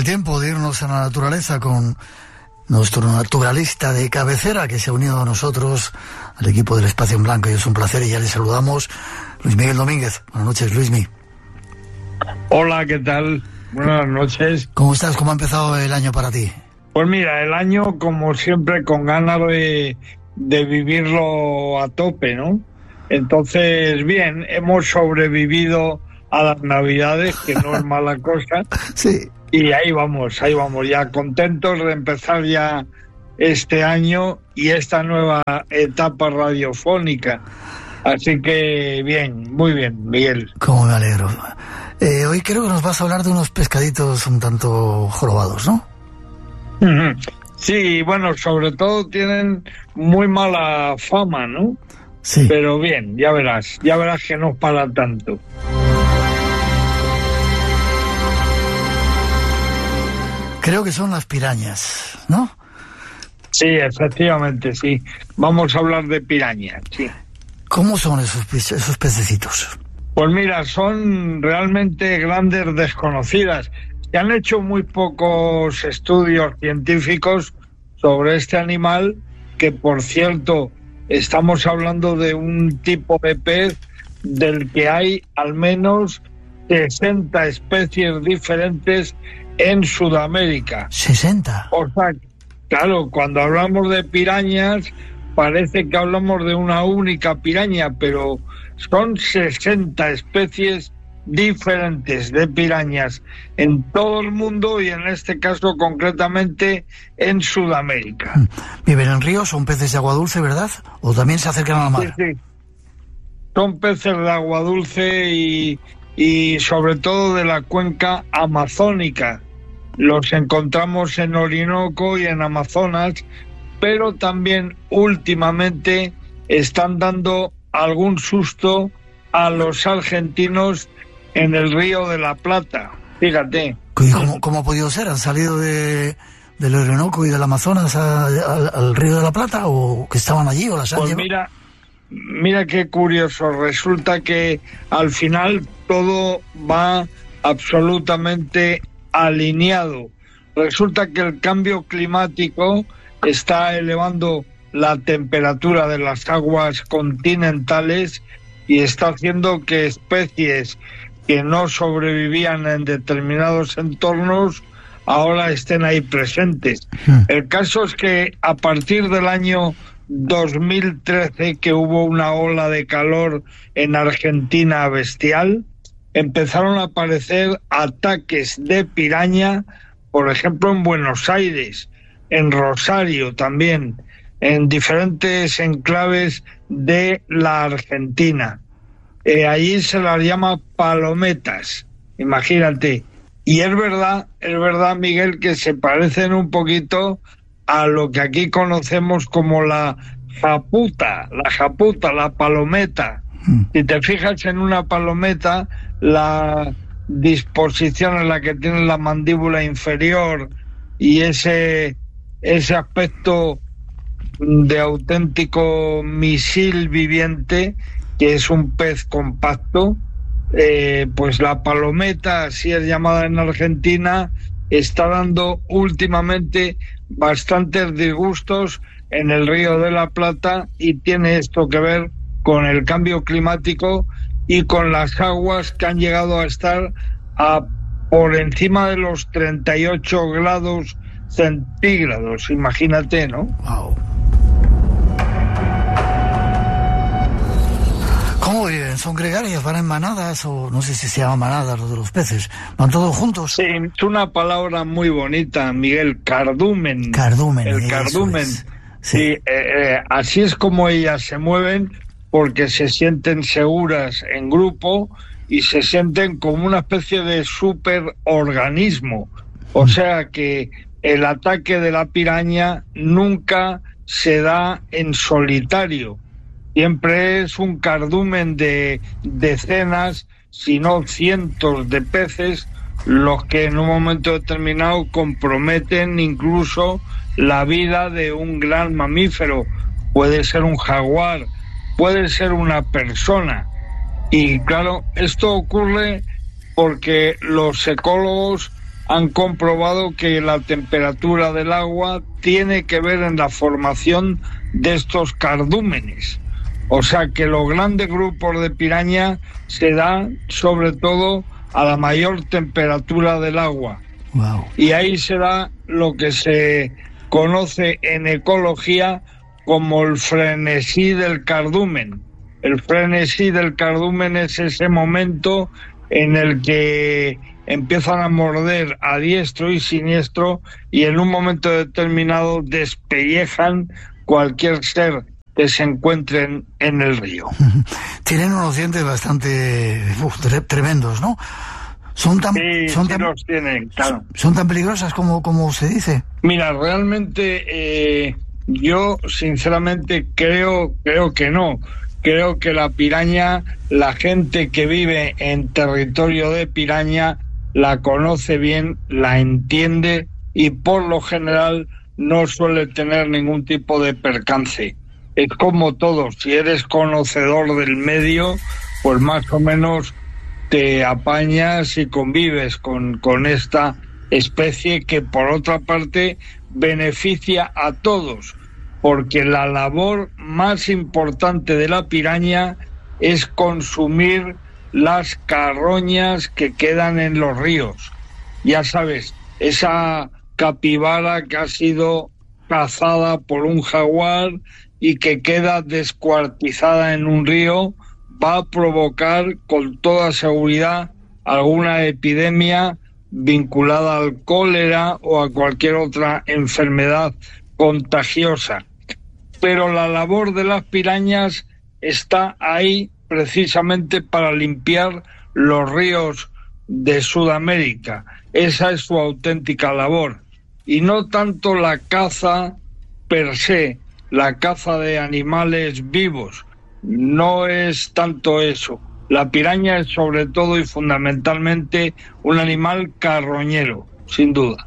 el tiempo de irnos a la naturaleza con nuestro naturalista de cabecera que se ha unido a nosotros, al equipo del Espacio en Blanco, y es un placer, y ya le saludamos, Luis Miguel Domínguez. Buenas noches, Luismi. Hola, ¿qué tal? Buenas noches. ¿Cómo estás? ¿Cómo ha empezado el año para ti? Pues mira, el año, como siempre, con ganas de vivirlo a tope, ¿no? Entonces, bien, hemos sobrevivido a las Navidades, que no es mala cosa. Sí. Y ahí vamos, ya contentos de empezar ya este año y esta nueva etapa radiofónica. Así que bien, muy bien, Miguel. Cómo me alegro. Hoy creo que nos vas a hablar de unos pescaditos un tanto jorobados, ¿no? Sí, bueno, sobre todo tienen muy mala fama, ¿no? Sí. Pero bien, ya verás que no para tanto. Creo que son las pirañas, ¿no? Sí, efectivamente, sí. Vamos a hablar de pirañas, sí. ¿Cómo son esos pececitos? Pues mira, son realmente grandes desconocidas. Se han hecho muy pocos estudios científicos sobre este animal, que por cierto, estamos hablando de un tipo de pez del que hay al menos 60 especies diferentes en Sudamérica. 60. O sea, claro, cuando hablamos de pirañas parece que hablamos de una única piraña, pero son 60 especies diferentes de pirañas en todo el mundo, y en este caso concretamente en Sudamérica. ¿Viven en ríos? ¿Son peces de agua dulce, verdad? ¿O también se acercan a la mar? Sí. Son peces de agua dulce y sobre todo de la cuenca amazónica. Los encontramos en Orinoco y en Amazonas, pero también últimamente están dando algún susto a los argentinos en el Río de la Plata. Fíjate. ¿Cómo ha podido ser? ¿Han salido del Orinoco y del Amazonas al Río de la Plata? ¿O que estaban allí o las han llevado? Pues mira qué curioso. Resulta que al final todo va absolutamente alineado. Resulta que el cambio climático está elevando la temperatura de las aguas continentales y está haciendo que especies que no sobrevivían en determinados entornos ahora estén ahí presentes. El caso es que a partir del año 2013, que hubo una ola de calor en Argentina bestial, empezaron a aparecer ataques de piraña, por ejemplo en Buenos Aires, en Rosario también, en diferentes enclaves de la Argentina. Allí se las llama palometas, imagínate. Y es verdad, Miguel, que se parecen un poquito a lo que aquí conocemos como la japuta, la palometa. Si te fijas en una palometa, la disposición en la que tiene la mandíbula inferior y ese aspecto de auténtico misil viviente, que es un pez compacto, pues la palometa, así es llamada en Argentina, está dando últimamente bastantes disgustos en el Río de la Plata, y tiene esto que ver con el cambio climático y con las aguas que han llegado a estar por encima de los 38 grados centígrados. Imagínate, ¿no? Wow. ¿Cómo viven? ¿Son gregarias? ¿Van en manadas? O no sé si se llama manadas lo de los peces. ¿Van todos juntos? Sí, es una palabra muy bonita, Miguel. Cardumen. Cardumen. El cardumen. Sí. Así es como ellas se mueven, porque se sienten seguras en grupo y se sienten como una especie de superorganismo. O sea que el ataque de la piraña nunca se da en solitario. Siempre es un cardumen de decenas, si no cientos de peces, los que en un momento determinado comprometen incluso la vida de un gran mamífero. Puede ser un jaguar, puede ser una persona. Y claro, esto ocurre porque los ecólogos han comprobado que la temperatura del agua tiene que ver en la formación de estos cardúmenes. O sea que los grandes grupos de piraña se dan sobre todo a la mayor temperatura del agua. Wow. Y ahí se da lo que se conoce en ecología como el frenesí del cardumen. El frenesí del cardumen es ese momento en el que empiezan a morder a diestro y siniestro y en un momento determinado despellejan cualquier ser que se encuentren en el río. Tienen unos dientes bastante tremendos, ¿no? Son tan peligrosas como se dice. Mira, realmente yo sinceramente creo que no. Creo que la piraña, la gente que vive en territorio de piraña la conoce bien, la entiende y por lo general no suele tener ningún tipo de percance. Es como todo, si eres conocedor del medio, pues más o menos te apañas y convives con esta especie que por otra parte beneficia a todos, porque la labor más importante de la piraña es consumir las carroñas que quedan en los ríos. Ya sabes, esa capibara que ha sido cazada por un jaguar y que queda descuartizada en un río va a provocar con toda seguridad alguna epidemia vinculada al cólera o a cualquier otra enfermedad contagiosa. Pero la labor de las pirañas está ahí precisamente para limpiar los ríos de Sudamérica. Esa es su auténtica labor. Y no tanto la caza per se, la caza de animales vivos. No es tanto eso. La piraña es sobre todo y fundamentalmente un animal carroñero, sin duda.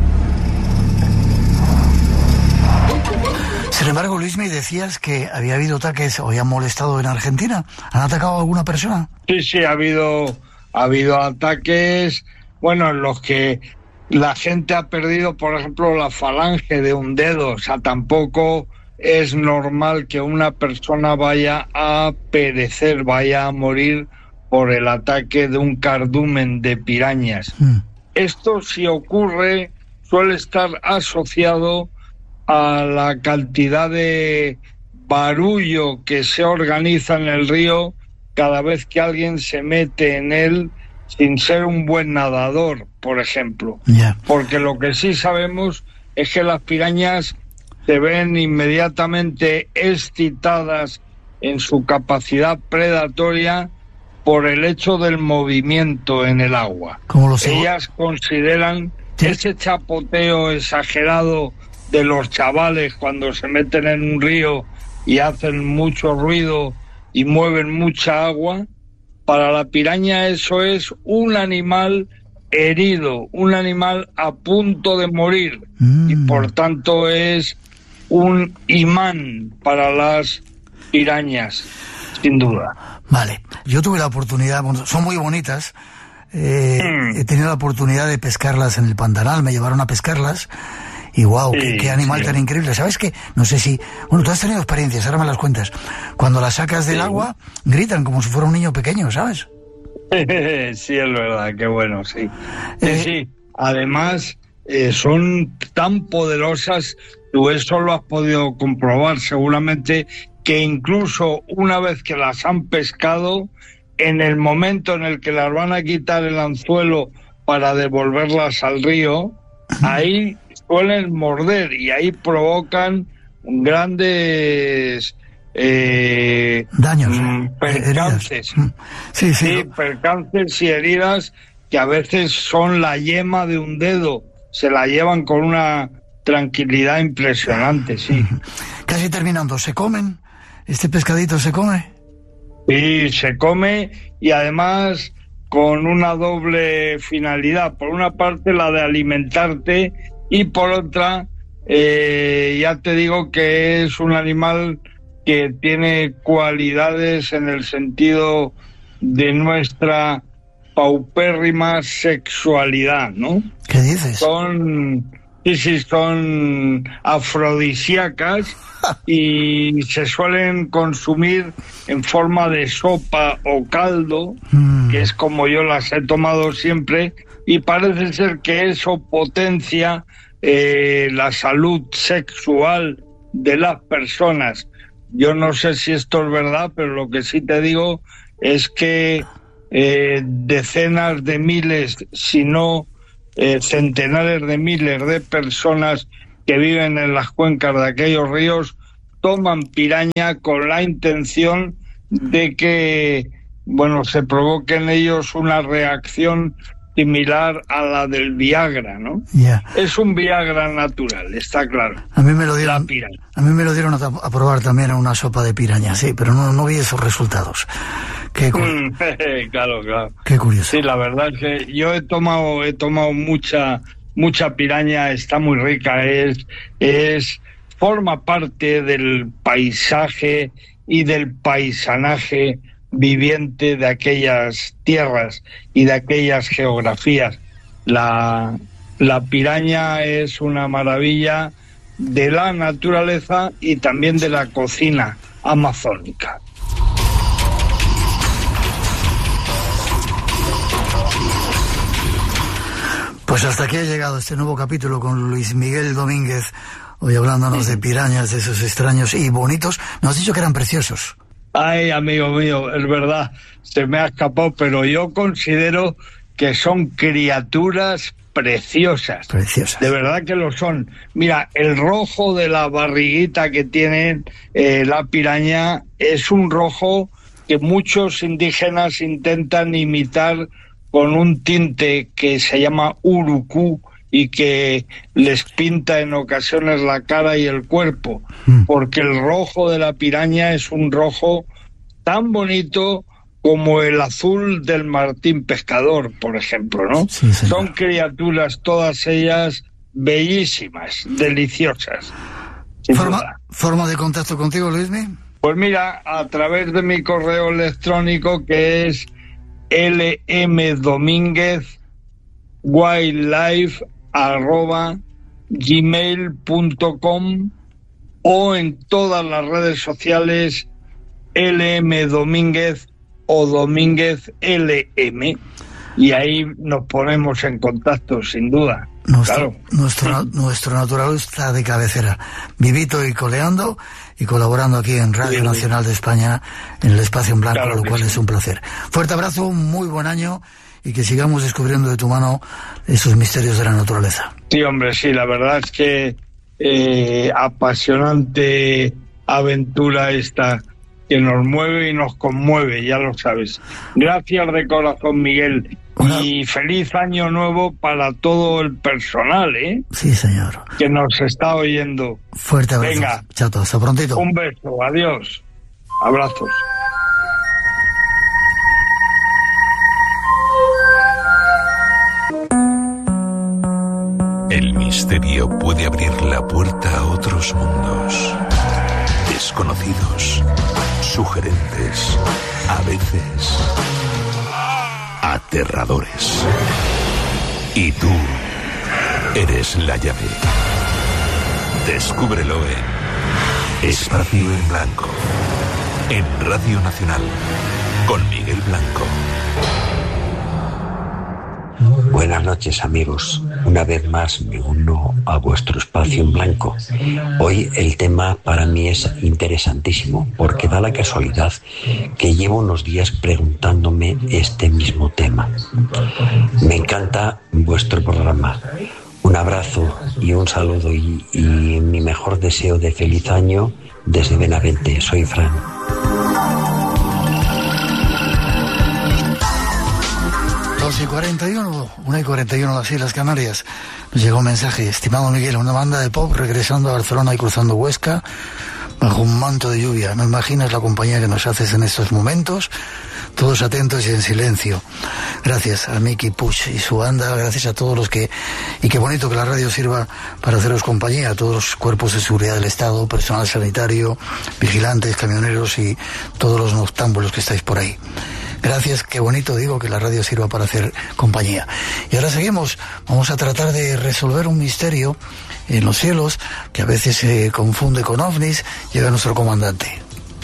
Sin embargo, Luis, me decías que había habido ataques o habían molestado en Argentina. ¿Han atacado a alguna persona? Sí, ha habido ataques, bueno, en los que la gente ha perdido, por ejemplo, la falange de un dedo. O sea, tampoco es normal que una persona vaya a perecer, vaya a morir por el ataque de un cardumen de pirañas. Esto, si ocurre, suele estar asociado a la cantidad de barullo que se organiza en el río cada vez que alguien se mete en él sin ser un buen nadador, por ejemplo. Porque lo que sí sabemos es que las pirañas se ven inmediatamente excitadas en su capacidad predatoria por el hecho del movimiento en el agua. Ellas consideran ese chapoteo exagerado de los chavales cuando se meten en un río y hacen mucho ruido y mueven mucha agua. Para la piraña eso es un animal herido, un animal a punto de morir y por tanto es un imán para las pirañas, sin duda. Vale, yo tuve la oportunidad, bueno, son muy bonitas, he tenido la oportunidad de pescarlas en el Pantanal, me llevaron a pescarlas y wow, qué animal tan increíble. ¿Sabes qué? No sé si... Bueno, tú has tenido experiencias, ahora me las cuentas. Cuando las sacas del agua, gritan como si fuera un niño pequeño, ¿sabes? Sí, es verdad, qué bueno, sí. Sí. Además, son tan poderosas, tú eso lo has podido comprobar seguramente, que incluso una vez que las han pescado, en el momento en el que las van a quitar el anzuelo para devolverlas al río, ahí suelen morder y ahí provocan grandes daños, percances. Sí, percances y heridas que a veces son la yema de un dedo, se la llevan con una tranquilidad impresionante, sí. Casi terminando, ¿se comen? ¿Este pescadito se come? Sí, se come y además con una doble finalidad. Por una parte la de alimentarte y por otra ya te digo que es un animal que tiene cualidades en el sentido de nuestra paupérrima sexualidad, ¿no? ¿Qué dices? Son afrodisíacas y se suelen consumir en forma de sopa o caldo, que es como yo las he tomado siempre, y parece ser que eso potencia la salud sexual de las personas. Yo no sé si esto es verdad, pero lo que sí te digo es que decenas de miles, si no centenares de miles de personas que viven en las cuencas de aquellos ríos toman piraña con la intención de que, se provoque en ellos una reacción similar a la del Viagra, ¿no? Yeah. Es un Viagra natural, está claro. A mí me lo dieron a probar también en una sopa de piraña, sí, pero no vi esos resultados. Claro. Qué curioso. Sí, la verdad es que yo he tomado mucha piraña, está muy rica, forma parte del paisaje y del paisanaje viviente de aquellas tierras y de aquellas geografías. La piraña es una maravilla de la naturaleza y también de la cocina amazónica. Pues hasta aquí ha llegado este nuevo capítulo con Luis Miguel Domínguez, hoy hablándonos de pirañas, de esos extraños y bonitos. Nos has dicho que eran preciosos. Ay, amigo mío, es verdad, se me ha escapado, pero yo considero que son criaturas preciosas. De verdad que lo son. Mira, el rojo de la barriguita que tienen la piraña es un rojo que muchos indígenas intentan imitar con un tinte que se llama urucú y que les pinta en ocasiones la cara y el cuerpo, porque el rojo de la piraña es un rojo tan bonito como el azul del martín pescador, por ejemplo, ¿no? Sí, son criaturas, todas ellas, bellísimas, deliciosas. ¿Forma de contacto contigo, Luismi? Pues mira, a través de mi correo electrónico, que es lmdominguezwildlife@gmail.com, o en todas las redes sociales lmdomínguez o Domínguez LM, y ahí nos ponemos en contacto, sin duda. Nuestro naturalista de cabecera, vivito y coleando y colaborando aquí en Radio Nacional de España en el Espacio en Blanco, lo cual es un placer. Fuerte abrazo, muy buen año y que sigamos descubriendo de tu mano esos misterios de la naturaleza. Sí, hombre, sí, la verdad es que apasionante aventura esta que nos mueve y nos conmueve, ya lo sabes. Gracias de corazón, Miguel. Y feliz año nuevo para todo el personal, Sí, señor. Que nos está oyendo. Fuerte abrazo. Venga. Chato, hasta prontito. Un beso, adiós. Abrazos. El misterio puede abrir la puerta a otros mundos. Desconocidos, sugerentes, a veces aterradores. Y tú eres la llave. Descúbrelo en Espacio en Blanco, en Radio Nacional, con Miguel Blanco. Buenas noches, amigos. Una vez más me uno a vuestro Espacio en Blanco. Hoy el tema para mí es interesantísimo porque da la casualidad que llevo unos días preguntándome este mismo tema. Me encanta vuestro programa. Un abrazo y un saludo y mi mejor deseo de feliz año desde Benavente. Soy Fran. 2:41, 1:41 las Islas Canarias. Nos llegó un mensaje: estimado Miguel, una banda de pop regresando a Barcelona y cruzando Huesca bajo un manto de lluvia. No imaginas la compañía que nos haces en estos momentos, todos atentos y en silencio. Gracias a Mickey Push y su banda, gracias a todos los que... Y qué bonito que la radio sirva para haceros compañía, a todos los cuerpos de seguridad del Estado, personal sanitario, vigilantes, camioneros y todos los noctámbulos que estáis por ahí. Gracias, qué bonito, digo, que la radio sirva para hacer compañía. Y ahora seguimos, vamos a tratar de resolver un misterio en los cielos que a veces se confunde con ovnis. Llega nuestro comandante.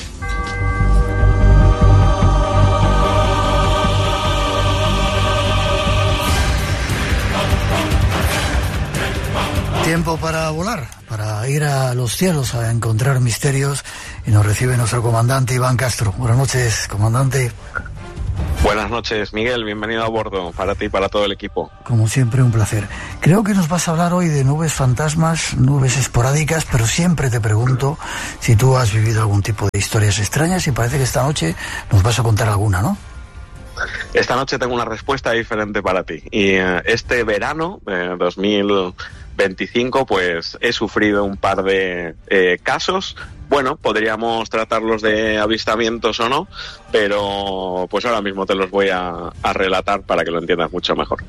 Tiempo para volar, para ir a los cielos a encontrar misterios, y nos recibe nuestro comandante Iván Castro. Buenas noches, comandante. Buenas noches, Miguel, bienvenido a bordo, para ti y para todo el equipo. Como siempre, un placer. Creo que nos vas a hablar hoy de nubes fantasmas, nubes esporádicas, pero siempre te pregunto si tú has vivido algún tipo de historias extrañas, y parece que esta noche nos vas a contar alguna, ¿no? Esta noche tengo una respuesta diferente para ti. Y este verano, 2025, pues he sufrido un par de casos. Bueno, podríamos tratarlos de avistamientos o no, pero pues ahora mismo te los voy a relatar para que lo entiendas mucho mejor.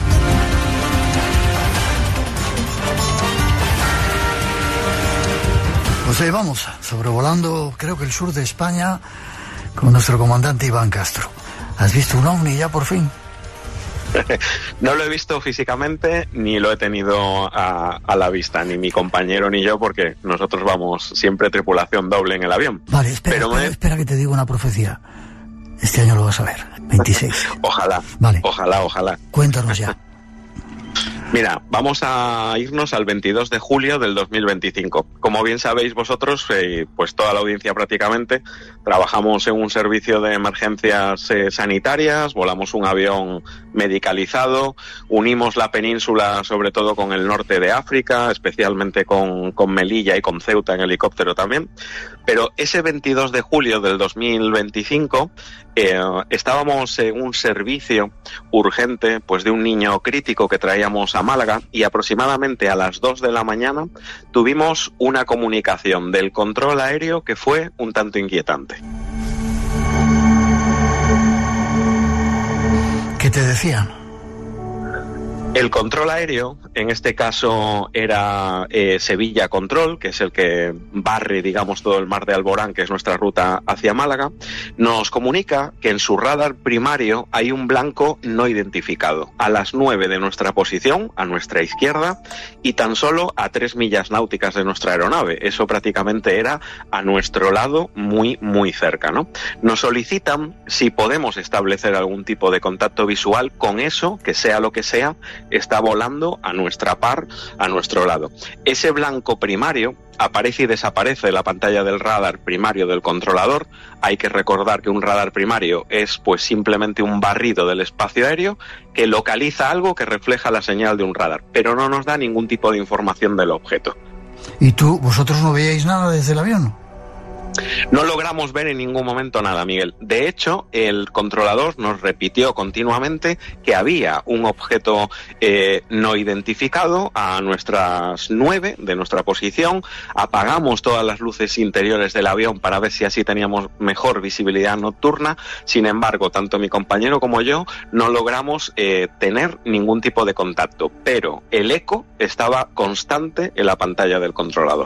Pues ahí vamos, sobrevolando creo que el sur de España con nuestro comandante Iván Castro. ¿Has visto un ovni ya por fin? No lo he visto físicamente, ni lo he tenido a la vista, ni mi compañero ni yo, porque nosotros vamos siempre tripulación doble en el avión. Vale, espera que te diga una profecía. Este año lo vas a ver, 26. Ojalá, vale. Ojalá. Cuéntanos ya. Mira, vamos a irnos al 22 de julio del 2025. Como bien sabéis vosotros, pues toda la audiencia prácticamente, trabajamos en un servicio de emergencias sanitarias, volamos un avión medicalizado, unimos la península sobre todo con el norte de África, especialmente con Melilla y con Ceuta en helicóptero también. Pero ese 22 de julio del 2025 estábamos en un servicio urgente pues de un niño crítico que traíamos a Málaga, y aproximadamente a las 2 de la mañana tuvimos una comunicación del control aéreo que fue un tanto inquietante. ¿Qué te decían? El control aéreo, en este caso era Sevilla Control, que es el que barre, digamos, todo el mar de Alborán, que es nuestra ruta hacia Málaga, nos comunica que en su radar primario hay un blanco no identificado, a las 9 de nuestra posición, a nuestra izquierda, y tan solo a 3 millas náuticas de nuestra aeronave. Eso prácticamente era a nuestro lado, muy, muy cerca, ¿no? Nos solicitan si podemos establecer algún tipo de contacto visual con eso, que sea lo que sea, está volando a nuestra par, a nuestro lado. Ese blanco primario aparece y desaparece de la pantalla del radar primario del controlador. Hay que recordar que un radar primario es pues simplemente un barrido del espacio aéreo que localiza algo que refleja la señal de un radar, pero no nos da ningún tipo de información del objeto. ¿Y vosotros no veíais nada desde el avión? No logramos ver en ningún momento nada, Miguel. De hecho, el controlador nos repitió continuamente que había un objeto no identificado a nuestras 9 de nuestra posición. Apagamos todas las luces interiores del avión para ver si así teníamos mejor visibilidad nocturna. Sin embargo, tanto mi compañero como yo no logramos tener ningún tipo de contacto, pero el eco estaba constante en la pantalla del controlador.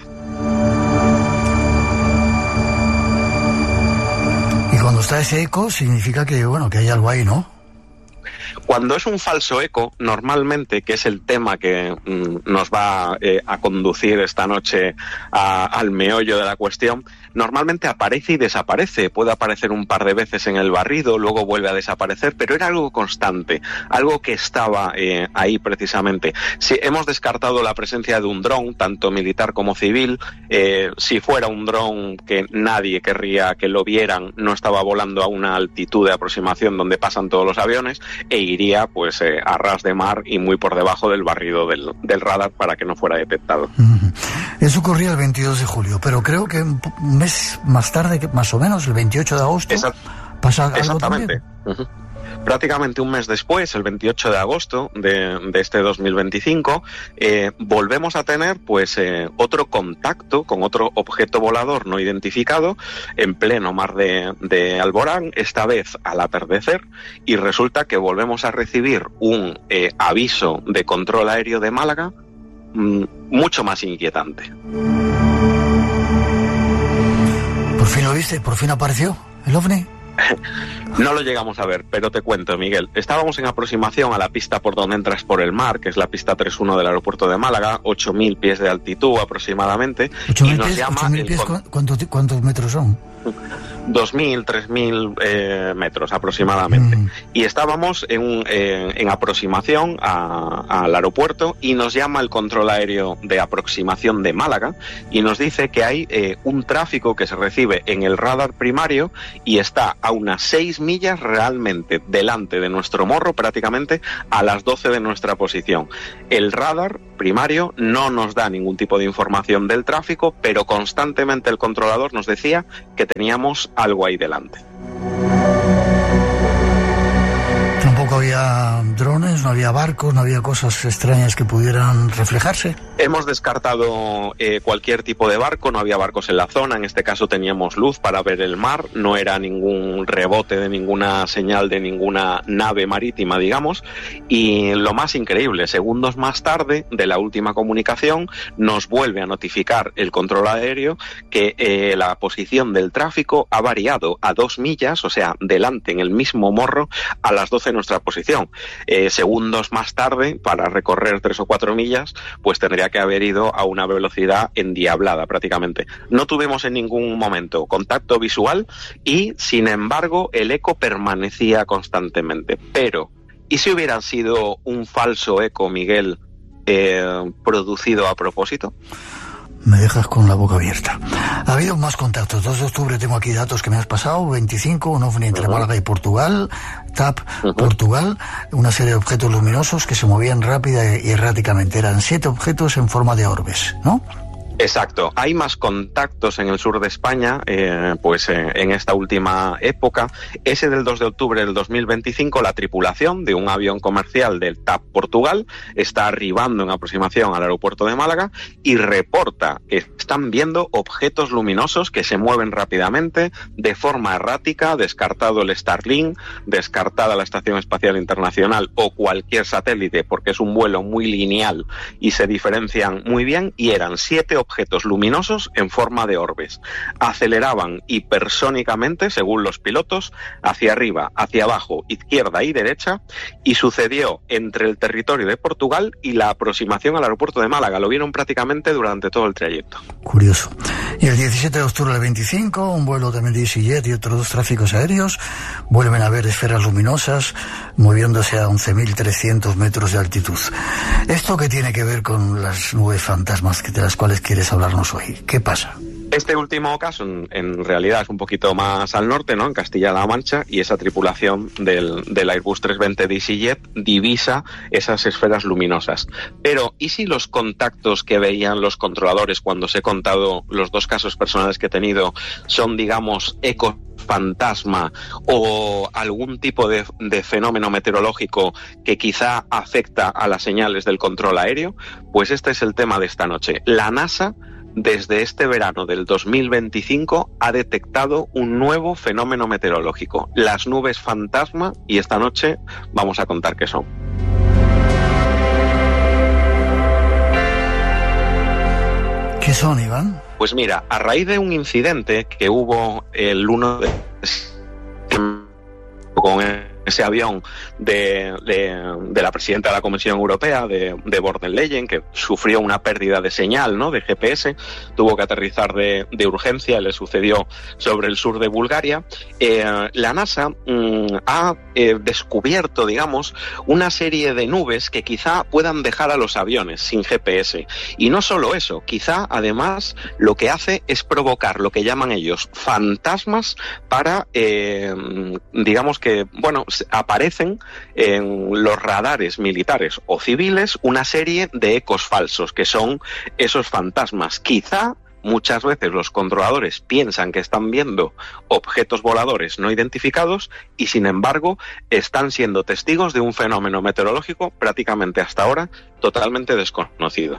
Cuando está ese eco significa que, bueno, que hay algo ahí, ¿no? Cuando es un falso eco, normalmente, que es el tema que nos va a conducir esta noche al meollo de la cuestión, normalmente aparece y desaparece. Puede aparecer un par de veces en el barrido, luego vuelve a desaparecer, pero era algo constante, algo que estaba ahí precisamente. Si hemos descartado la presencia de un dron, tanto militar como civil, si fuera un dron que nadie querría que lo vieran, no estaba volando a una altitud de aproximación donde pasan todos los aviones, e iría pues a ras de mar y muy por debajo del barrido del radar para que no fuera detectado. Eso ocurría el 22 de julio, pero creo que un mes más tarde, más o menos, el 28 de agosto, pasa algo. Exactamente. También. Prácticamente un mes después, el 28 de agosto de este 2025, volvemos a tener pues otro contacto con otro objeto volador no identificado en pleno mar de Alborán, esta vez al atardecer, y resulta que volvemos a recibir un aviso de control aéreo de Málaga mucho más inquietante. ¿Por fin lo viste? ¿Por fin apareció el ovni? No lo llegamos a ver, pero te cuento, Miguel. Estábamos en aproximación a la pista por donde entras por el mar, que es la pista 3-1 del aeropuerto de Málaga, 8.000 pies de altitud aproximadamente. 8.000 pies, ¿cuántos metros son? 2.000, 3.000 metros aproximadamente. Y estábamos en aproximación al aeropuerto y nos llama el control aéreo de aproximación de Málaga y nos dice que hay un tráfico que se recibe en el radar primario y está a unas 6 millas realmente delante de nuestro morro, prácticamente a las 12 de nuestra posición. El radar primario no nos da ningún tipo de información del tráfico, pero constantemente el controlador nos decía que teníamos algo ahí delante. Tampoco había drones, no había barcos, no había cosas extrañas que pudieran reflejarse. Hemos descartado cualquier tipo de barco, no había barcos en la zona, en este caso teníamos luz para ver el mar, no era ningún rebote de ninguna señal de ninguna nave marítima, digamos, y lo más increíble, segundos más tarde de la última comunicación, nos vuelve a notificar el control aéreo que la posición del tráfico ha variado a 2 millas, o sea, delante en el mismo morro, a las 12 de nuestra posición. Segundos más tarde, para recorrer 3 o 4 millas, pues tendría que haber ido a una velocidad endiablada prácticamente. No tuvimos en ningún momento contacto visual y, sin embargo, el eco permanecía constantemente. Pero, ¿y si hubiera sido un falso eco, Miguel, producido a propósito? Me dejas con la boca abierta. Ha habido más contactos. 2 de octubre tengo aquí datos que me has pasado. 25, un ovni entre Málaga y Portugal. TAP, Portugal. Una serie de objetos luminosos que se movían rápida y erráticamente. Eran 7 objetos en forma de orbes, ¿no? Exacto. Hay más contactos en el sur de España, en esta última época. Ese del 2 de octubre del 2025, la tripulación de un avión comercial del TAP Portugal está arribando en aproximación al aeropuerto de Málaga y reporta que están viendo objetos luminosos que se mueven rápidamente, de forma errática, descartado el Starlink, descartada la Estación Espacial Internacional o cualquier satélite, porque es un vuelo muy lineal y se diferencian muy bien, y eran 7 objetos luminosos en forma de orbes. Aceleraban hipersónicamente, según los pilotos, hacia arriba, hacia abajo, izquierda y derecha, y sucedió entre el territorio de Portugal y la aproximación al aeropuerto de Málaga. Lo vieron prácticamente durante todo el trayecto. Curioso. Y el 17 de octubre del 25, un vuelo también de EasyJet y otros 2 tráficos aéreos vuelven a ver esferas luminosas moviéndose a 11.300 metros de altitud. ¿Esto qué tiene que ver con las nubes fantasmas de las cuales quieres hablarnos hoy? ¿Qué pasa? Este último caso, en realidad, es un poquito más al norte, ¿no? En Castilla-La Mancha, y esa tripulación del Airbus 320 de EasyJet divisa esas esferas luminosas. Pero, ¿y si los contactos que veían los controladores cuando os he contado los 2 casos personales que he tenido son, digamos, ecos fantasma o algún tipo de fenómeno meteorológico que quizá afecta a las señales del control aéreo? Pues este es el tema de esta noche. La NASA, desde este verano del 2025, ha detectado un nuevo fenómeno meteorológico, las nubes fantasma, y esta noche vamos a contar qué son. ¿Qué son, Iván? Pues mira, a raíz de un incidente que hubo el 1 de con ese avión de la presidenta de la Comisión Europea, de von der Leyen, que sufrió una pérdida de señal, ¿no?, de GPS, tuvo que aterrizar de urgencia, le sucedió sobre el sur de Bulgaria. La NASA ha descubierto, digamos, una serie de nubes que quizá puedan dejar a los aviones sin GPS. Y no solo eso, quizá además lo que hace es provocar lo que llaman ellos fantasmas para, digamos que, bueno, aparecen en los radares militares o civiles una serie de ecos falsos, que son esos fantasmas. Quizá muchas veces los controladores piensan que están viendo objetos voladores no identificados y, sin embargo, están siendo testigos de un fenómeno meteorológico prácticamente hasta ahora totalmente desconocido.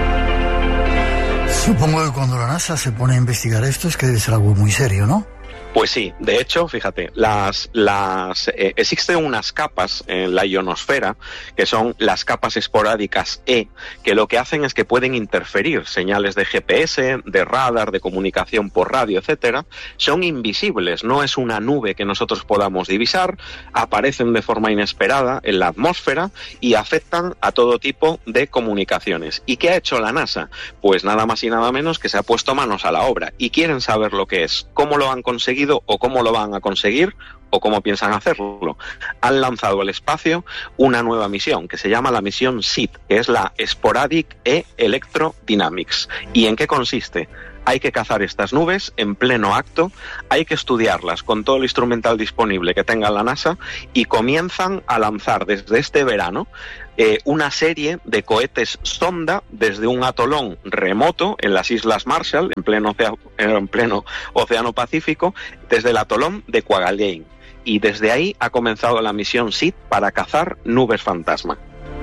Supongo que cuando la NASA se pone a investigar esto es que debe ser algo muy serio, ¿no? Pues sí, de hecho, fíjate, existen unas capas en la ionosfera que son las capas esporádicas E, que lo que hacen es que pueden interferir señales de GPS, de radar, de comunicación por radio, etcétera. Son invisibles, no es una nube que nosotros podamos divisar, aparecen de forma inesperada en la atmósfera y afectan a todo tipo de comunicaciones. ¿Y qué ha hecho la NASA? Pues nada más y nada menos que se ha puesto manos a la obra y quieren saber lo que es, cómo lo han conseguido o cómo lo van a conseguir o cómo piensan hacerlo. Han lanzado al espacio una nueva misión que se llama la misión SEED, que es la Sporadic Electrodynamics. ¿Y en qué consiste? Hay que cazar estas nubes en pleno acto, hay que estudiarlas con todo el instrumental disponible que tenga la NASA y comienzan a lanzar desde este verano una serie de cohetes sonda desde un atolón remoto en las Islas Marshall, en pleno Océano Pacífico, desde el atolón de Kwajalein. Y desde ahí ha comenzado la misión SEED para cazar nubes fantasma.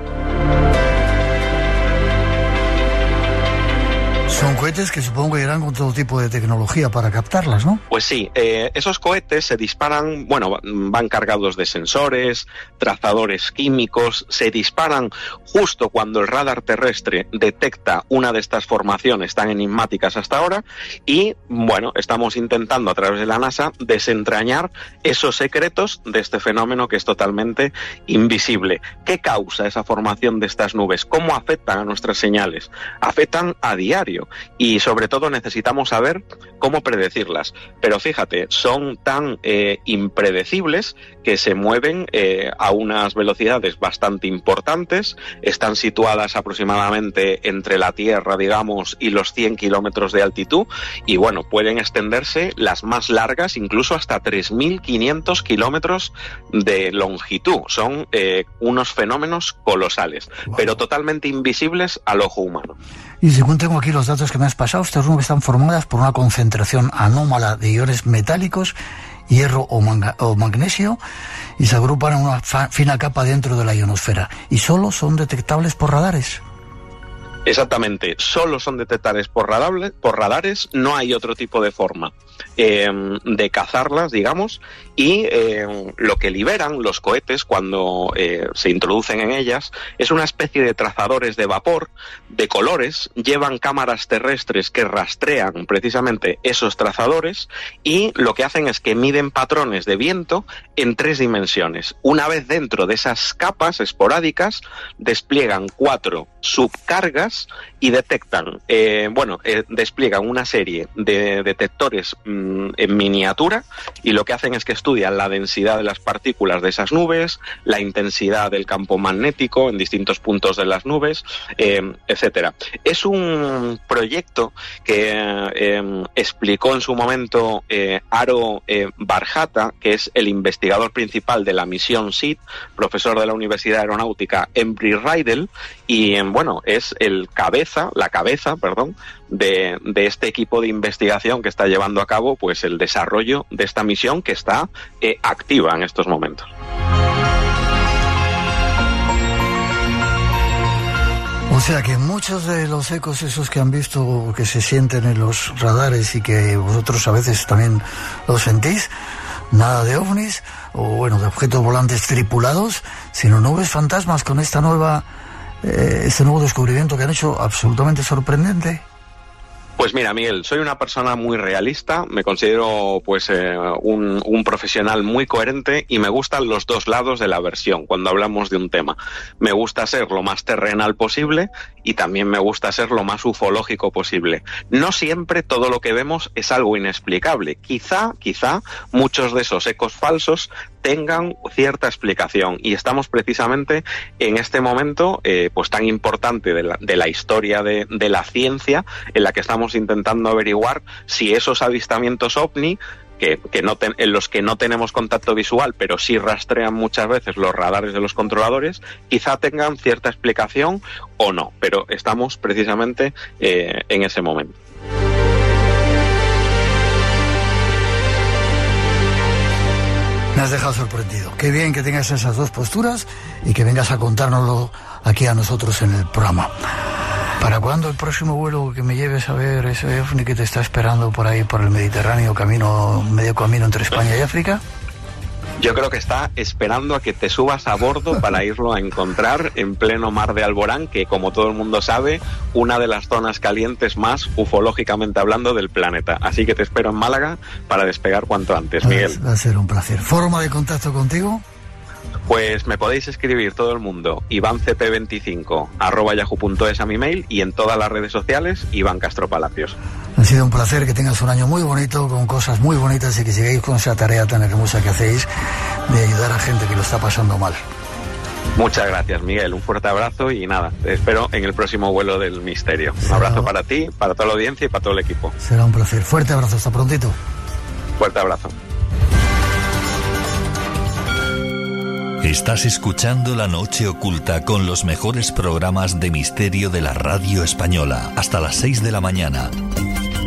Son cohetes que supongo que irán con todo tipo de tecnología para captarlas, ¿no? Pues sí, esos cohetes se disparan, van cargados de sensores, trazadores químicos, se disparan justo cuando el radar terrestre detecta una de estas formaciones tan enigmáticas hasta ahora y, estamos intentando a través de la NASA desentrañar esos secretos de este fenómeno que es totalmente invisible. ¿Qué causa esa formación de estas nubes? ¿Cómo afectan a nuestras señales? Afectan a diario. Y sobre todo necesitamos saber cómo predecirlas. Pero fíjate, son tan impredecibles que se mueven a unas velocidades bastante importantes, están situadas aproximadamente entre la Tierra, digamos, y los 100 kilómetros de altitud, y pueden extenderse las más largas, incluso hasta 3.500 kilómetros de longitud. Son unos fenómenos colosales, pero totalmente invisibles al ojo humano. Y según tengo aquí los datos que me has pasado, estas nubes están formadas por una concentración anómala de iones metálicos, hierro o magnesio, y se agrupan en una fina capa dentro de la ionosfera. Y solo son detectables por radares. Exactamente, solo son detectables por radares, no hay otro tipo de forma de cazarlas, digamos, y lo que liberan los cohetes cuando se introducen en ellas es una especie de trazadores de vapor, de colores, llevan cámaras terrestres que rastrean precisamente esos trazadores y lo que hacen es que miden patrones de viento en 3 dimensiones. Una vez dentro de esas capas esporádicas, despliegan 4 subcargas y detectan, despliegan una serie de detectores en miniatura y lo que hacen es que estudian la densidad de las partículas de esas nubes, la intensidad del campo magnético en distintos puntos de las nubes, etcétera. Es un proyecto que explicó en su momento Aro Barjata, que es el investigador principal de la misión SEED, profesor de la Universidad Aeronáutica Embry-Riddle, y es la cabeza de este equipo de investigación que está llevando a cabo pues el desarrollo de esta misión que está activa en estos momentos. O sea que muchos de los ecos esos que han visto, que se sienten en los radares y que vosotros a veces también los sentís, nada de ovnis o de objetos volantes tripulados, sino nubes fantasmas con este nuevo descubrimiento que han hecho absolutamente sorprendente. Pues mira, Miguel, soy una persona muy realista, me considero un profesional muy coherente y me gustan los dos lados de la versión cuando hablamos de un tema. Me gusta ser lo más terrenal posible y también me gusta ser lo más ufológico posible. No siempre todo lo que vemos es algo inexplicable. Quizá muchos de esos ecos falsos tengan cierta explicación y estamos precisamente en este momento tan importante de la historia de la ciencia en la que estamos intentando averiguar si esos avistamientos ovni en los que no tenemos contacto visual, pero sí rastrean muchas veces los radares de los controladores, quizá tengan cierta explicación o no, pero estamos precisamente en ese momento. Me has dejado sorprendido. Qué bien que tengas esas dos posturas y que vengas a contárnoslo aquí a nosotros en el programa. ¿Para cuándo el próximo vuelo que me lleves a ver ese ovni que te está esperando por ahí, por el Mediterráneo, medio camino entre España y África? Yo creo que está esperando a que te subas a bordo para irlo a encontrar en pleno mar de Alborán, que como todo el mundo sabe, una de las zonas calientes más ufológicamente hablando del planeta. Así que te espero en Málaga para despegar cuanto antes, Miguel. Va a ser un placer. ¿Forma de contacto contigo? Pues me podéis escribir todo el mundo, ivancp25@yahoo.es a mi mail, y en todas las redes sociales, Iván Castro Palacios. Ha sido un placer, que tengas un año muy bonito, con cosas muy bonitas, y que sigáis con esa tarea tan hermosa que hacéis de ayudar a gente que lo está pasando mal. Muchas gracias, Miguel. Un fuerte abrazo y nada, te espero en el próximo vuelo del misterio. Un abrazo para ti, para toda la audiencia y para todo el equipo. Será un placer. Fuerte abrazo, hasta prontito. Fuerte abrazo. Estás escuchando La Noche Oculta con los mejores programas de misterio de la radio española. Hasta las 6 de la mañana.